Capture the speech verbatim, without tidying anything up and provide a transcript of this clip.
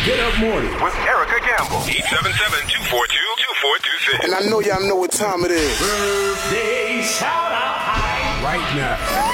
Get Up Morning with Erica Gamble. eight seven seven, two four two, two four two six. And I know y'all know what time it is. Birthday shout out high right now.